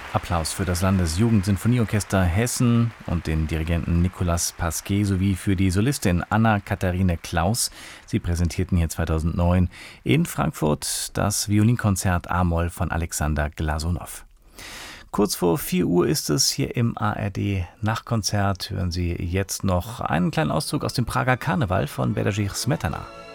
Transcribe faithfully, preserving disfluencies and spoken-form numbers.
Applaus für das Landesjugendsinfonieorchester Hessen und den Dirigenten Nicolas Pasquet sowie für die Solistin Anna-Katharine Klaus. Sie präsentierten hier zweitausendneun in Frankfurt das Violinkonzert A-Moll von Alexander Glasunow. Kurz vor vier Uhr ist es hier im A R D-Nachtkonzert. Hören Sie jetzt noch einen kleinen Auszug aus dem Prager Karneval von Bedřich Smetana.